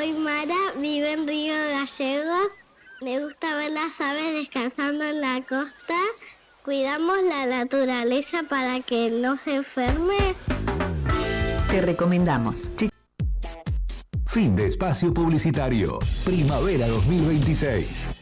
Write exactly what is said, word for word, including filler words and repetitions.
soy Mara, vivo en Río Gallegos. Me gusta ver las aves descansando en la costa. Cuidamos la naturaleza para que no se enferme. Te recomendamos. Fin de espacio publicitario. Primavera dos mil veintiséis.